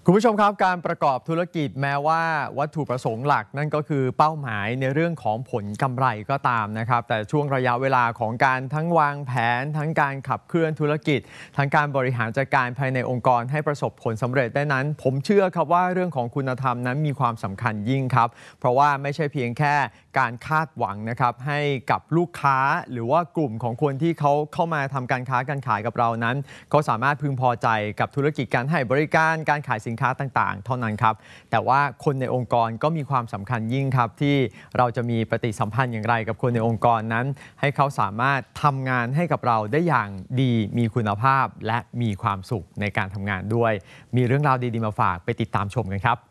คุณผู้ชมครับการประกอบธุรกิจแม้ว่าวัตถุประสงค์หลักนั่นก็คือเป้าหมายในเรื่องของผลกำไรก็ตามนะครับแต่ช่วงระยะเวลาของการทั้งวางแผนทั้งการขับเคลื่อนธุรกิจทั้งการบริหารจัดการภายในองค์กรให้ประสบผลสำเร็จได้นั้นผมเชื่อครับว่าเรื่องของคุณธรรมนั้นมีความสำคัญยิ่งครับเพราะว่าไม่ใช่เพียงแค่การคาดหวังนะครับให้กับลูกค้าหรือว่ากลุ่มของคนที่เขาเข้ามาทำการค้าการขายกับเรานั้นเขาสามารถพึงพอใจกับธุรกิจการให้บริการการขายสินค้าต่างๆเท่านั้นครับแต่ว่าคนในองค์กรก็มีความสำคัญยิ่งครับที่เราจะมีปฏิสัมพันธ์อย่างไรกับคนในองค์กรนั้นให้เขาสามารถทำงานให้กับเราได้อย่างดีมีคุณภาพและมีความสุขในการทำงานด้วยมีเรื่องราวดีๆมาฝากไปติดตามชมกันครับ